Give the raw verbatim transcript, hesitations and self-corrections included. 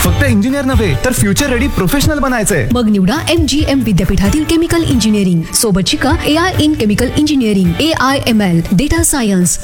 फक्त इंजिनियर नव्हे तर फ्युचर रेडी प्रोफेशनल बनायचंय. मग निवडा एम जी एम विद्यापीठातील केमिकल इंजिनिअरिंग. सोबत शिका ए I in chemical engineering, A I am L, data science,